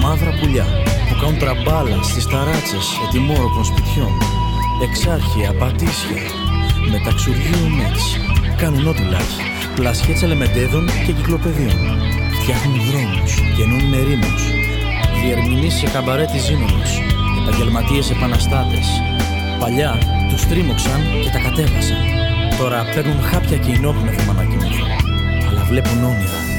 μαύρα πουλιά που κάνουν τραμπάλα στις ταράτσες ετοιμόρροπων σπιτιών. Εξάρχεια, πατήσια, μεταξουργείου μίξ. Κάνουν ό,τι λάχει, πλασιές ελεμεντέδων και κυκλοπεδίων. Φτιάχνουν δρόμους, γεννούν ερήμους. Διερμηνείς σε καμπαρέ της Ζήνονος, επαγγελματίες επαναστάτες. Παλιά τους τρίμωξαν και τα κατέβασαν. Τώρα παίρνουν χάπια και ενόπνευμα να κοιμηθούν. Αλλά βλέπουν όνειρα.